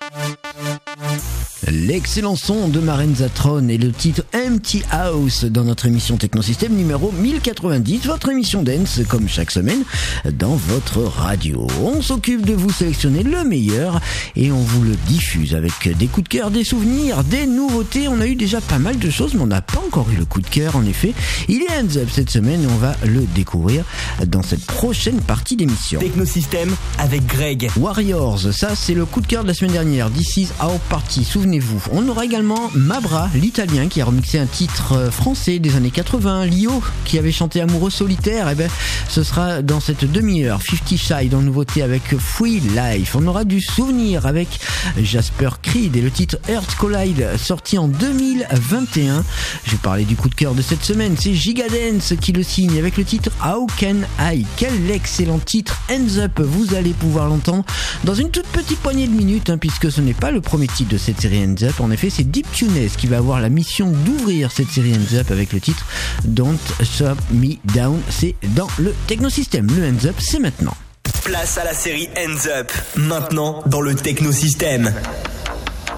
L'excellent son de Marenzatron et le titre Empty House dans notre émission Technosystème numéro 1090, votre émission dance comme chaque semaine dans votre radio. On s'occupe de vous sélectionner le meilleur et on vous le diffuse avec des coups de cœur, des souvenirs, des nouveautés. On a eu déjà pas mal de choses mais on n'a pas encore eu le coup de cœur en effet. Il est Hands Up cette semaine et on va le découvrir dans cette prochaine partie d'émission. Technosystème avec Greg. Warriors, ça c'est le coup de cœur de la semaine dernière. This is our party, souvenez-vous. On aura également Mabra, l'italien, qui a remixé un titre français des années 80. Lio, qui avait chanté Amoureux solitaire. Eh ben, ce sera dans cette demi-heure. 50 Shy dans nouveauté avec Free Life. On aura du souvenir avec Jasper Creed et le titre Earth Collide, sorti en 2021. Je vais parler du coup de cœur de cette semaine. C'est Gigadance qui le signe avec le titre How Can I. Quel excellent titre. Hands Up, vous allez pouvoir l'entendre dans une toute petite poignée de minutes, puisque ce n'est pas le premier titre de cette série Hands Up. En effet, c'est Deep Tunes qui va avoir la mission d'ouvrir cette série Hands Up avec le titre Don't Shut Me Down. C'est dans le Technosystème. Le Hands Up, c'est maintenant. Place à la série Hands Up, maintenant dans le Technosystème.